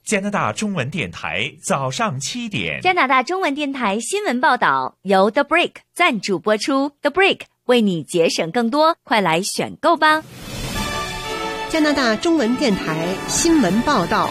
加拿大中文电台早上7点。 加拿大中文电台新闻报道由 The Break 赞助播出。The Break 为你节省更多，快来选购吧。 加拿大中文电台新闻报道。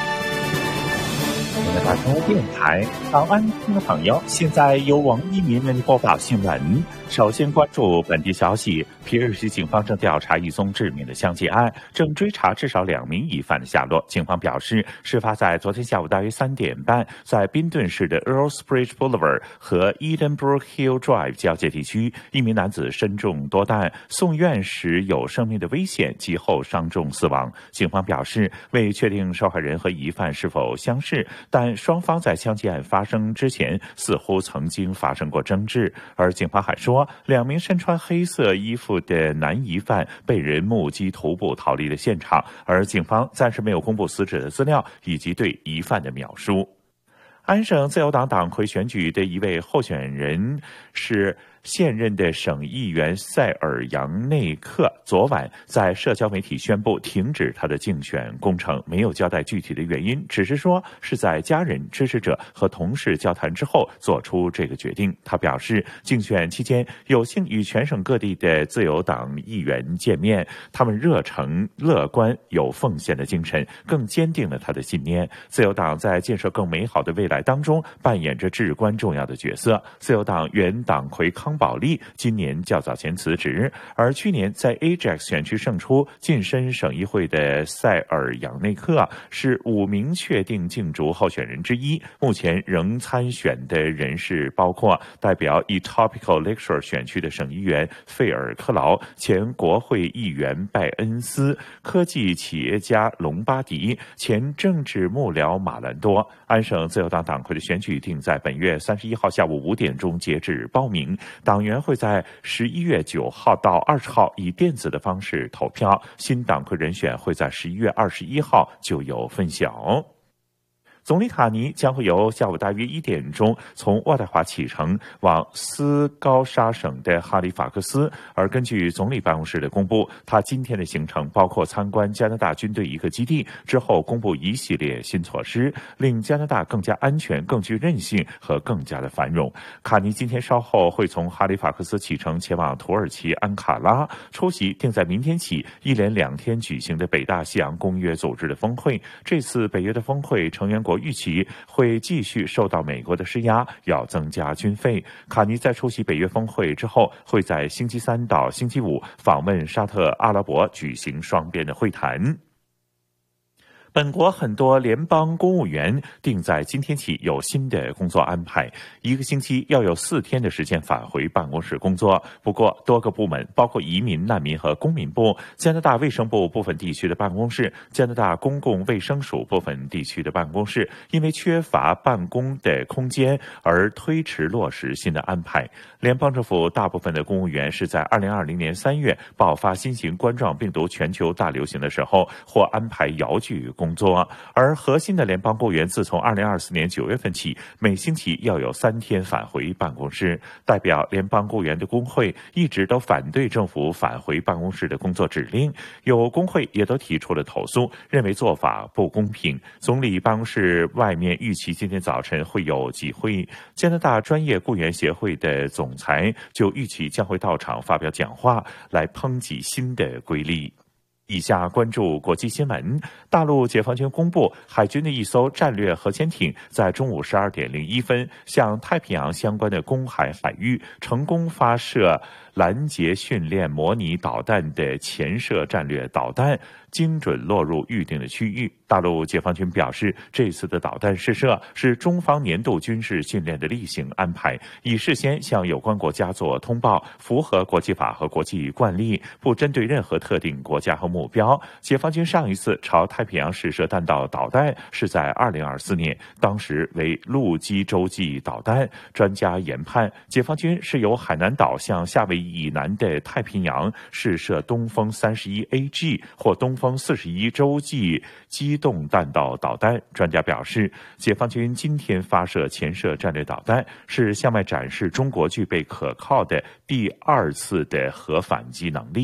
加拿大中文电台早安，听众朋友，现在由王一鸣为您播报新闻。首先关注本地消息，皮尔西警方正调查一宗致命的枪击案，正追查至少2名疑犯的下落。警方表示，事发在昨天下午大约3点半，在宾顿市的 Earlsbridge Boulevard 和 Edenbrook Hill Drive 交界地区，一名男子身中多弹，送院时有生命的危险，其后伤重死亡。警方表示，未确定受害人和疑犯是否相识，但双方在枪击案发生之前似乎曾经发生过争执。而警方还说，2名身穿黑色衣服的男疑犯被人目击徒步逃离了现场，而警方暂时没有公布死者的资料以及对疑犯的描述。安省自由党党魁选举的一位候选人是现任的省议员塞尔扬内克，昨晚在社交媒体宣布停止他的竞选工程，没有交代具体的原因，只是说是在家人、支持者和同事交谈之后做出这个决定。他表示，竞选期间有幸与全省各地的自由党议员见面，他们热诚、乐观、有奉献的精神，更坚定了他的信念。自由党在建设更美好的未来当中扮演着至关重要的角色。自由党原党魁康保利今年较早前辞职，而去年在 Ajax 选区胜出晋身省议会的塞尔扬内克是5名确定竞逐候选人之一。目前仍参选的人士包括代表 Etobicoke Lakeshore 选区的省议员费尔克劳、前国会议员拜恩斯、科技企业家隆巴迪、前政治幕僚马兰多。安省自由党党魁的选举定在本月31号下午5点钟截止报名，党员会在11月9号到20号以电子的方式投票，新党魁人选会在11月21号就有分晓。总理卡尼将会由下午大约1点钟从渥太华启程往斯高沙省的哈利法克斯，而根据总理办公室的公布，他今天的行程包括参观加拿大军队一个基地，之后公布一系列新措施，令加拿大更加安全、更具韧性和更加的繁荣。卡尼今天稍后会从哈利法克斯启程前往土耳其安卡拉，出席定在明天起一连2天举行的北大西洋公约组织的峰会。这次北约的峰会成员国预期会继续受到美国的施压，要增加军费。卡尼在出席北约峰会之后，会在星期3到星期5访问沙特阿拉伯，举行双边的会谈。本国很多联邦公务员定在今天起有新的工作安排，1个星期要有4天的时间返回办公室工作。不过多个部门，包括移民、难民和公民部、加拿大卫生部部分地区的办公室、加拿大公共卫生署部分地区的办公室，因为缺乏办公的空间而推迟落实新的安排。联邦政府大部分的公务员是在2020年3月爆发新型冠状病毒全球大流行的时候或安排遥距工作，而核心的联邦雇员自从2024年9月份起，每星期要有3天返回办公室。代表联邦雇员的工会一直都反对政府返回办公室的工作指令，有工会也都提出了投诉，认为做法不公平。总理办公室外面预期今天早晨会有集会，加拿大专业雇员协会的总裁就预期将会到场发表讲话，来抨击新的规例。以下关注国际新闻。大陆解放军公布，海军的一艘战略核潜艇在中午12点01分向太平洋相关的公海海域成功发射拦截训练模拟导弹的潜射战略导弹，精准落入预定的区域。大陆解放军表示，这次的导弹试射是中方年度军事训练的例行安排，已事先向有关国家做通报，符合国际法和国际惯例，不针对任何特定国家和目标。解放军上一次朝太平洋试射弹道导弹是在2024年，当时为陆基洲际导弹。专家研判，解放军是由海南岛向夏威夷以南的太平洋试射东风31AG 或东风41洲际机动弹道导弹。专家表示，解放军今天发射潜射战略导弹，是向外展示中国具备可靠的第2次的核反击能力。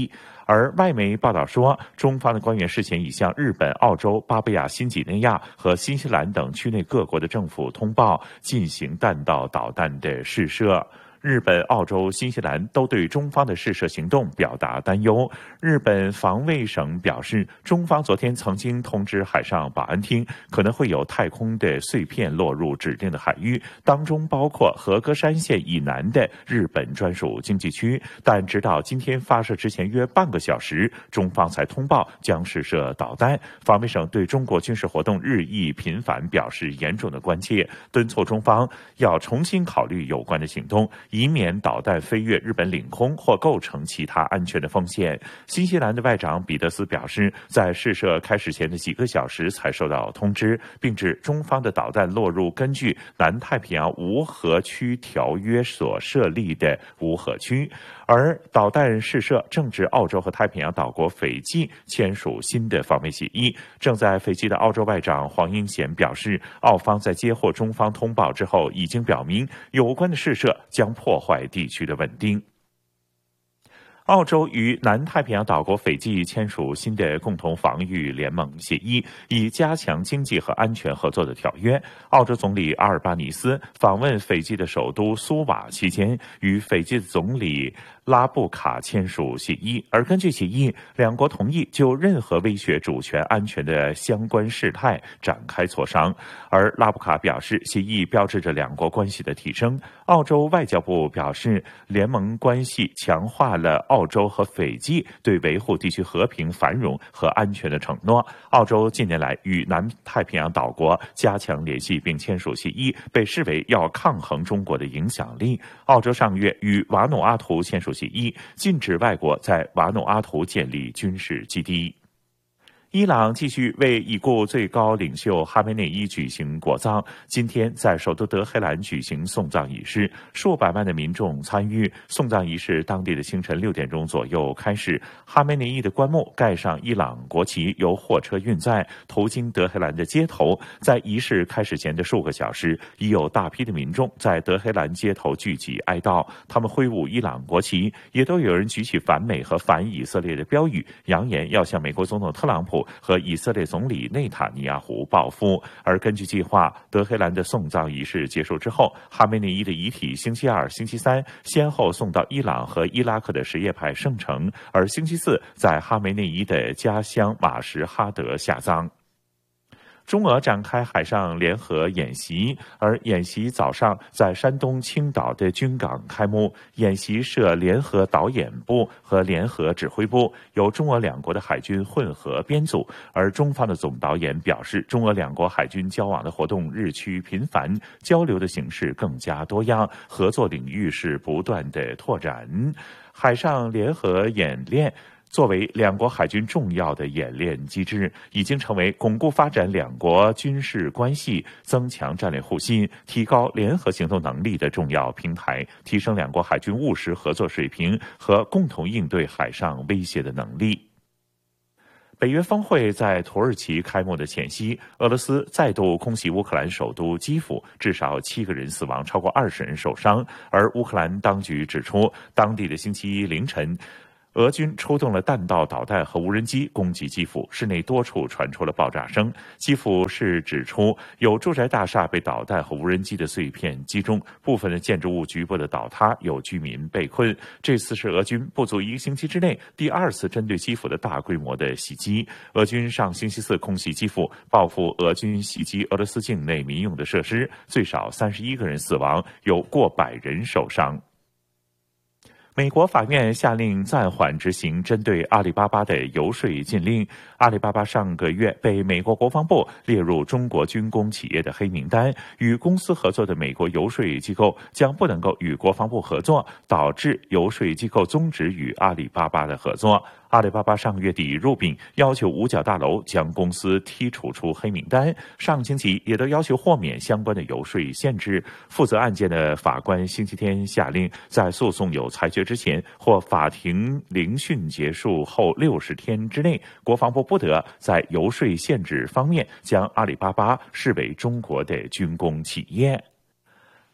而外媒报道说，中方的官员事前已向日本、澳洲、巴布亚新几内亚和新西兰等区内各国的政府通报进行弹道导弹的试射。日本、澳洲、新西兰都对中方的试射行动表达担忧。日本防卫省表示，中方昨天曾经通知海上保安厅，可能会有太空的碎片落入指定的海域，当中包括和歌山县以南的日本专属经济区。但直到今天发射之前约半个小时，中方才通报将试射导弹。防卫省对中国军事活动日益频繁表示严重的关切，敦促中方要重新考虑有关的行动，以免导弹飞越日本领空或构成其他安全的风险。新西兰的外长彼得斯表示，在试射开始前的几个小时才收到通知，并指中方的导弹落入根据南太平洋无核区条约所设立的无核区，而导弹试射正值澳洲和太平洋岛国斐济签署新的防卫协议。正在斐济的澳洲外长黄英贤表示，澳方在接获中方通报之后，已经表明有关的试射将破坏地区的稳定。澳洲与南太平洋岛国斐济签署新的共同防御联盟协议，以加强经济和安全合作的条约。澳洲总理阿尔巴尼斯访问斐济的首都苏瓦期间，与斐济的总理拉布卡签署协议，而根据协议，两国同意就任何威胁主权安全的相关事态展开磋商。而拉布卡表示，协议标志着两国关系的提升。澳洲外交部表示，联盟关系强化了澳洲和斐济对维护地区和平繁荣和安全的承诺。澳洲近年来与南太平洋岛国加强联系并签署协议，被视为要抗衡中国的影响力。澳洲上月与瓦努阿图签署协议，禁止外国在瓦努阿图建立军事基地。伊朗继续为已故最高领袖哈梅内伊举行国葬，今天在首都德黑兰举行送葬仪式，数百万的民众参与。送葬仪式当地的清晨6点钟左右开始，哈梅内伊的棺木盖上伊朗国旗，由货车运载，途经德黑兰的街头。在仪式开始前的数个小时，已有大批的民众在德黑兰街头聚集哀悼，他们挥舞伊朗国旗，也都有人举起反美和反以色列的标语，扬言要向美国总统特朗普和以色列总理内塔尼亚胡报复。而根据计划，德黑兰的送葬仪式结束之后，哈梅内伊的遗体星期二、星期三先后送到伊朗和伊拉克的什叶派圣城，而星期四在哈梅内伊的家乡马什哈德下葬。中俄展开海上联合演习，而演习早上在山东青岛的军港开幕。演习设联合导演部和联合指挥部，由中俄两国的海军混合编组。而中方的总导演表示，中俄两国海军交往的活动日趋频繁，交流的形式更加多样，合作领域是不断的拓展。海上联合演练作为两国海军重要的演练机制，已经成为巩固发展两国军事关系、增强战略互信、提高联合行动能力的重要平台，提升两国海军务实合作水平和共同应对海上威胁的能力。北约峰会在土耳其开幕的前夕，俄罗斯再度空袭乌克兰首都基辅，至少7个人死亡，超过20人受伤。而乌克兰当局指出，当地的星期一凌晨，俄军出动了弹道导弹和无人机攻击基辅，市内多处传出了爆炸声。基辅市指出，有住宅大厦被导弹和无人机的碎片击中，部分的建筑物局部的倒塌，有居民被困。这次是俄军不足1个星期之内第2次针对基辅的大规模的袭击。俄军上星期四空袭基辅，报复俄军袭击俄罗斯境内民用的设施，最少31个人死亡，有过100人受伤。美国法院下令暂缓执行针对阿里巴巴的游说禁令。阿里巴巴上个月被美国国防部列入中国军工企业的黑名单，与公司合作的美国游说机构将不能够与国防部合作，导致游说机构终止与阿里巴巴的合作。阿里巴巴上月底入禀要求五角大楼将公司剔除出黑名单，上星期也都要求豁免相关的游说限制。负责案件的法官星期天下令，在诉讼有裁决之前或法庭聆讯结束后60天之内，国防部不得在游说限制方面将阿里巴巴视为中国的军工企业。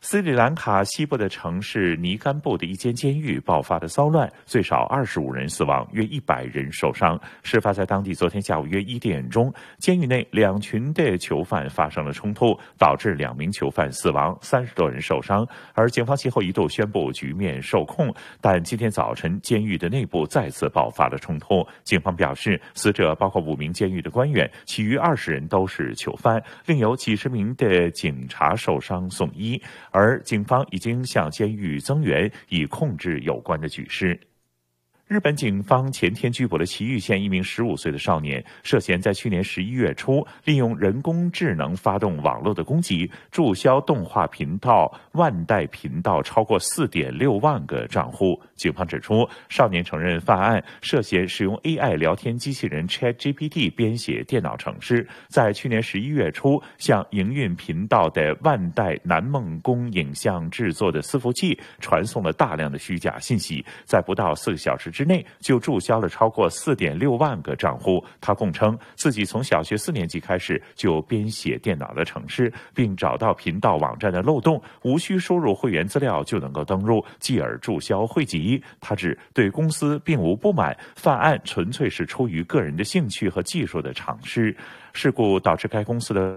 斯里兰卡西部的城市尼甘布的一间监狱爆发了骚乱，最少25人死亡，约100人受伤。事发在当地昨天下午约1点钟，监狱内2群的囚犯发生了冲突，导致2名囚犯死亡，30多人受伤。而警方其后一度宣布局面受控，但今天早晨监狱的内部再次爆发了冲突。警方表示，死者包括5名监狱的官员，其余20人都是囚犯，另有几十名的警察受伤送医。而警方已经向监狱增援，以控制有关的局势。日本警方前天拘捕了埼玉县一名15岁的少年，涉嫌在去年11月初利用人工智能发动网络的攻击，注销动画频道万代频道超过4.6万个账户。警方指出，少年承认犯案，涉嫌使用 AI 聊天机器人 ChatGPT 编写电脑程式，在去年11月初向营运频道的万代南梦宫影像制作的伺服器传送了大量的虚假信息，在不到4个小时之内就注销了超过4.6万个账户。他供称自己从小学4年级开始就编写电脑的程式，并找到频道网站的漏洞，无需输入会员资料就能够登入，继而注销汇集。他指对公司并无不满，犯案纯粹是出于个人的兴趣和技术的尝试。事故导致该公司的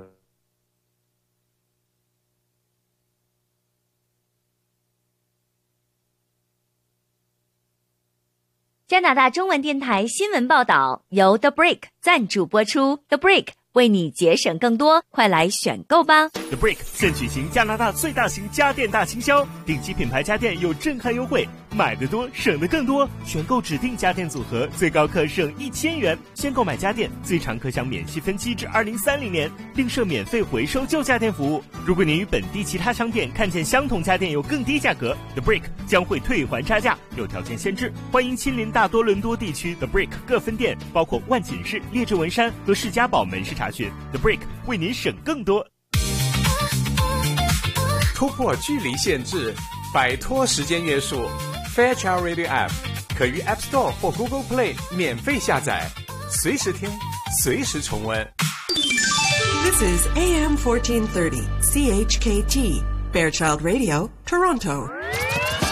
加拿大中文电台新闻报道由 The Brick 赞助播出。The Brick 为你节省更多，快来选购吧 ！The Brick 现举行加拿大最大型家电大倾销，顶级品牌家电有震撼优惠，买得多省得更多。选购指定家电组合，最高可省1000元。先购买家电，最长可享免息分期至2030年，另设免费回收旧家电服务。如果您与本地其他商店看见相同家电有更低价格 ，The Brick 将会退还差价，有条件限制。欢迎亲临大多伦多地区 The Brick 各分店，包括万锦市、列治文山和士嘉堡门市查询。The Brick 为您省更多。 突破距离限制，摆脱时间约束。Fairchild Radio App 可于 App Store 或 Google Play 免费下载，随时听，随时重温。 This is AM 1430 CHKT Fairchild Radio, Toronto.